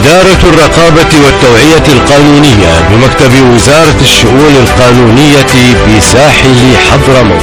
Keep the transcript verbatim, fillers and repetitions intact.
إدارة الرقابة والتوعية القانونية بمكتب وزارة الشؤون القانونية بساحل حضرموت.